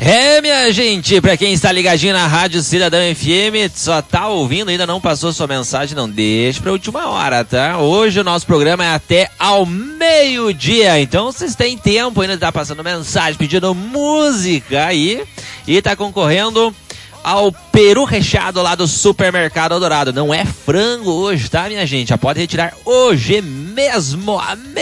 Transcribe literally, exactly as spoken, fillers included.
É, minha gente, pra quem está ligadinho na Rádio Cidadão F M, só tá ouvindo, ainda não passou sua mensagem, não deixe pra última hora, tá? Hoje o nosso programa é até ao meio-dia, então vocês têm tempo ainda de estar passando mensagem, pedindo música aí, e tá concorrendo ao peru recheado lá do Supermercado Eldorado. Não é frango hoje, tá, minha gente? Já pode retirar hoje mesmo.